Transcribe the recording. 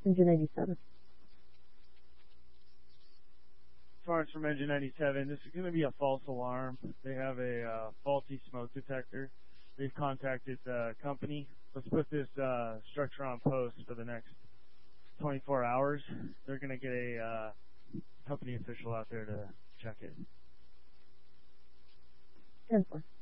Engine 87. Torrance from Engine 97. This is going to be a false alarm. They have a faulty smoke detector. They've contacted the company. Let's put this structure on post for the next 24 hours. They're going to get a company official out there to check it. 10-4.